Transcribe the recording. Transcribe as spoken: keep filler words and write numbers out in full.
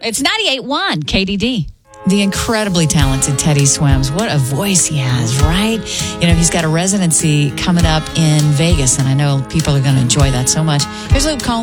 It's ninety-eight point one K D D. The incredibly talented Teddy Swims. What a voice he has, right? You know, he's got a residency coming up in Vegas, and I know people are going to enjoy that so much. Here's Luke Combs.